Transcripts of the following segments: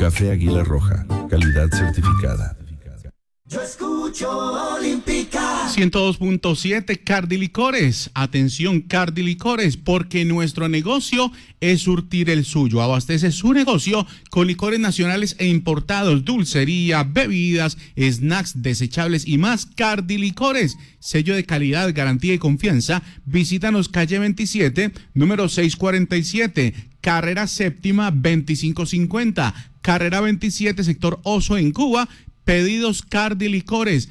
Café Águila Roja, calidad certificada. Yo escucho Olímpica 102.7 Cardilicores. Atención, Cardilicores, porque nuestro negocio es surtir el suyo. Abastece su negocio con licores nacionales e importados, dulcería, bebidas, snacks, desechables y más. Cardilicores, sello de calidad, garantía y confianza. Visítanos calle 27, número 647, carrera séptima 2550, carrera 27, sector Oso en Cuba. Pedidos Cardilicores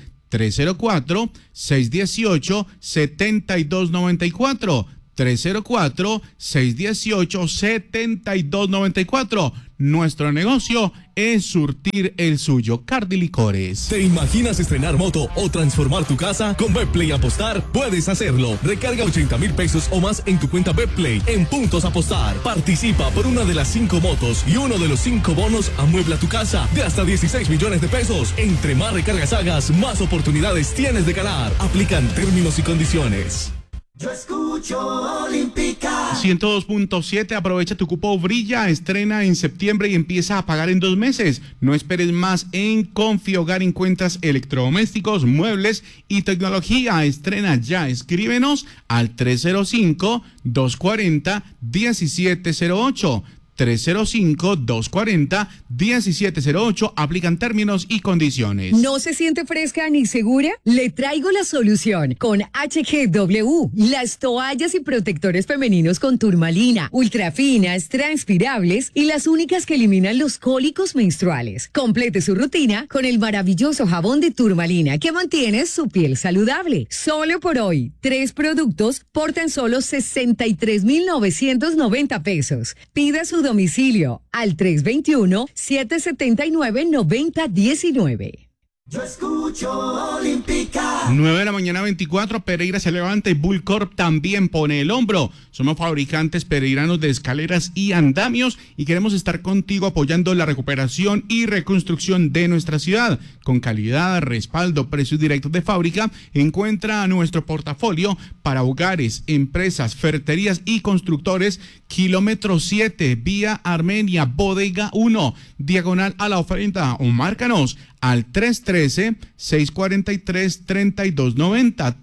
304-618-7294. 304-618-7294. Nuestro negocio es surtir el suyo. Cardilicores. ¿Te imaginas estrenar moto o transformar tu casa? Con Betplay Apostar puedes hacerlo. Recarga 80,000 pesos o más en tu cuenta Betplay en Puntos Apostar. Participa por una de las 5 motos y uno de los 5 bonos amuebla tu casa de hasta 16 millones de pesos. Entre más recargas hagas, más oportunidades tienes de ganar. Aplican términos y condiciones. Yo escucho Olímpica 102.7, aprovecha tu cupo Brilla, estrena en septiembre y empieza a pagar en 2 meses. No esperes más. En Confiogar encuentras electrodomésticos, muebles y tecnología. Estrena ya, escríbenos al 305-240-1708. 305-240-1708. Aplican términos y condiciones. ¿No se siente fresca ni segura? Le traigo la solución con HGW. Las toallas y protectores femeninos con turmalina, ultrafinas, transpirables y las únicas que eliminan los cólicos menstruales. Complete su rutina con el maravilloso jabón de turmalina que mantiene su piel saludable. Solo por hoy, 3 productos por tan solo 63,990 pesos. Pida su domicilio al 321-779-9019. Yo escucho Olímpica 9 de la mañana 24, Pereira se levanta y Bullcorp también pone el hombro. Somos fabricantes pereiranos de escaleras y andamios y queremos estar contigo apoyando la recuperación y reconstrucción de nuestra ciudad. Con calidad, respaldo, precios directos de fábrica, encuentra nuestro portafolio para hogares, empresas, ferreterías y constructores. Kilómetro 7, vía Armenia, bodega 1, diagonal a la ofrenda, o márcanos al 313-643-3290,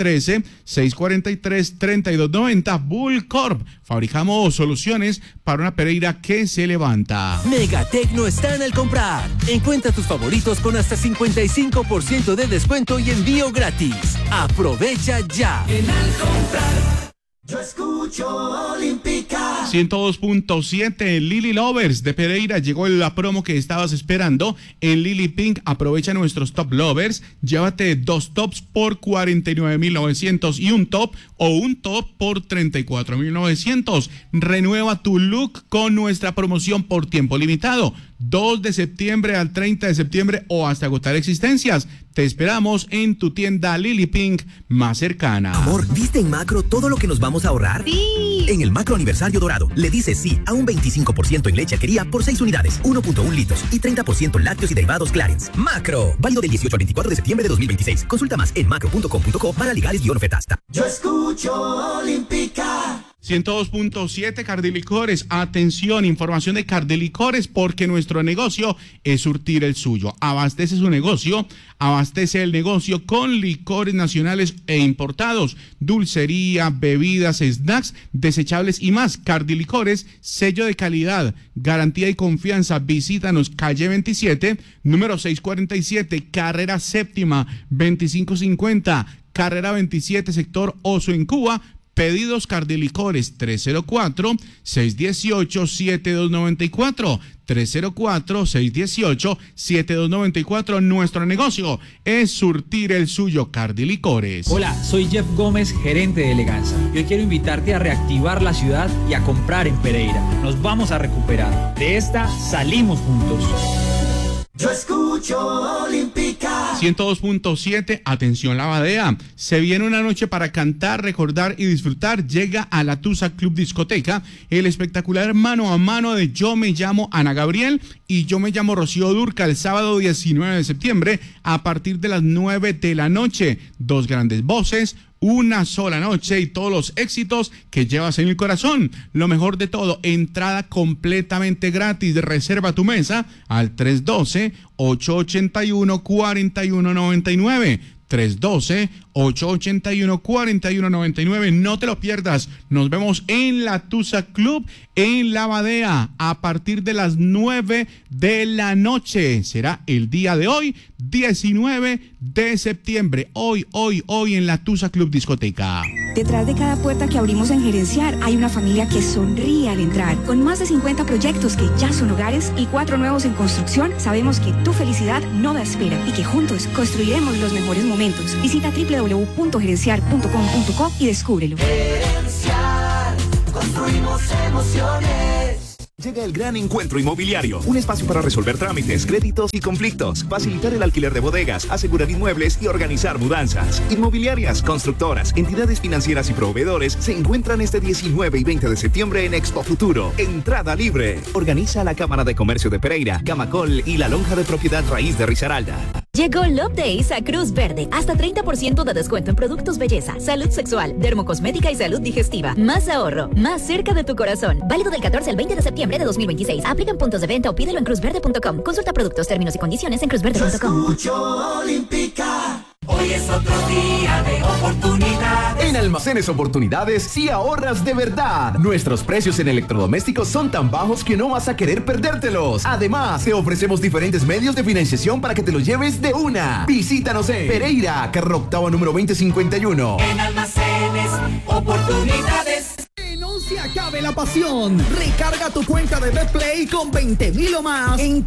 313-643-3290. Bullcorp, fabricamos soluciones para una Pereira que se levanta. Megatecno está en el comprar. Encuentra tus favoritos con hasta 55% de descuento y envío gratis. Aprovecha ya. En al comprar yo escucho Olímpica 102.7, Lily Lovers de Pereira. Llegó la promo que estabas esperando. En Lily Pink aprovecha nuestros top lovers. Llévate 2 tops por 49,900 y un top por 34,900. Renueva tu look con nuestra promoción por tiempo limitado. 2 de septiembre al 30 de septiembre o hasta agotar existencias. Te esperamos en tu tienda Lily Pink más cercana. Amor, ¿viste en Macro todo lo que nos vamos a ahorrar? Sí. En el Macro Aniversario Dorado, le dices sí a un 25% en leche Alquería por 6 unidades, 1.1 litros y 30% en lácteos y derivados Clarence. Macro, válido del 18 al 24 de septiembre de 2026. Consulta más en macro.com.co para legales-ofertas. Yo escucho Olímpica 102.7 Cardilicores. Atención, información de Cardilicores porque nuestro negocio es surtir el suyo. Abastece su negocio, abastece el negocio con licores nacionales e importados, dulcería, bebidas, snacks, desechables y más. Cardilicores, sello de calidad, garantía y confianza. Visítanos calle 27, número 647, carrera séptima 2550, carrera 27, sector Oso en Cuba. Pedidos Cardilicores 304-618-7294, 304-618-7294. Nuestro negocio es surtir el suyo. Cardilicores. Hola, soy Jeff Gómez, gerente de Eleganza. Yo quiero invitarte a reactivar la ciudad y a comprar en Pereira. Nos vamos a recuperar. De esta salimos juntos. Yo escucho Olímpica 102.7, atención la Badea. Se viene una noche para cantar, recordar y disfrutar. Llega a la Tusa Club Discoteca el espectacular mano a mano de Yo me llamo Ana Gabriel y Yo me llamo Rocío Dúrcal el sábado 19 de septiembre a partir de las 9 de la noche. 2 grandes voces, una sola noche y todos los éxitos que llevas en el corazón. Lo mejor de todo, entrada completamente gratis. Reserva tu mesa al 312-881-4199. 312-881-4199. No te lo pierdas. Nos vemos en la Tusa Club en La Badea a partir de las 9 de la noche. Será el día de hoy, 19 de septiembre. Hoy en la Tusa Club Discoteca. Detrás de cada puerta que abrimos en Gerenciar hay una familia que sonríe al entrar. Con más de 50 proyectos que ya son hogares y 4 nuevos en construcción, sabemos que tu felicidad no da espera y que juntos construiremos los mejores momentos. Visita www.gerenciar.com.co y descúbrelo. Gerenciar, construimos emociones. Llega el gran encuentro inmobiliario, un espacio para resolver trámites, créditos y conflictos, facilitar el alquiler de bodegas, asegurar inmuebles y organizar mudanzas. Inmobiliarias, constructoras, entidades financieras y proveedores se encuentran este 19 y 20 de septiembre en Expo Futuro. Entrada libre. Organiza la Cámara de Comercio de Pereira, Camacol y la Lonja de Propiedad Raíz de Risaralda. Llegó Love Days a Cruz Verde. Hasta 30% de descuento en productos belleza, salud sexual, dermocosmética y salud digestiva. Más ahorro, más cerca de tu corazón. Válido del 14 al 20 de septiembre de 2026. Aplican puntos de venta o pídelo en cruzverde.com. Consulta productos, términos y condiciones en cruzverde.com. Escucho Olímpica. Hoy es otro día de oportunidades. En Almacenes Oportunidades sí ahorras de verdad. Nuestros precios en electrodomésticos son tan bajos que no vas a querer perdértelos. Además, te ofrecemos diferentes medios de financiación para que te los lleves de una. Visítanos en Pereira, carrera octava número 2051. En Almacenes Oportunidades. Que no se acabe la pasión. Recarga tu cuenta de Betplay con 20,000 o más en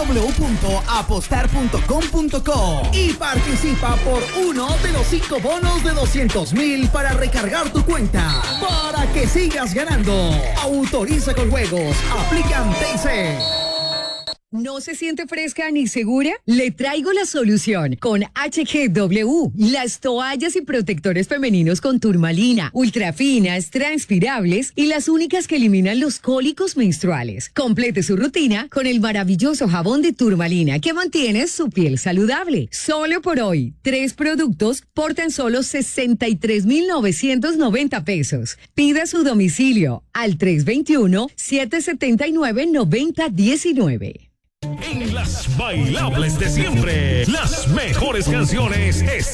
www.apostar.com.co y participa por uno de los 5 bonos de 200,000 para recargar tu cuenta para que sigas ganando. Autoriza con juegos. Aplican TC. ¿No se siente fresca ni segura? Le traigo la solución con HGW, las toallas y protectores femeninos con turmalina, ultrafinas, transpirables y las únicas que eliminan los cólicos menstruales. Complete su rutina con el maravilloso jabón de turmalina que mantiene su piel saludable. Solo por hoy, 3 productos por tan solo 63,990 pesos. Pida su domicilio al 321-779-9019. En las bailables de siempre, las mejores canciones están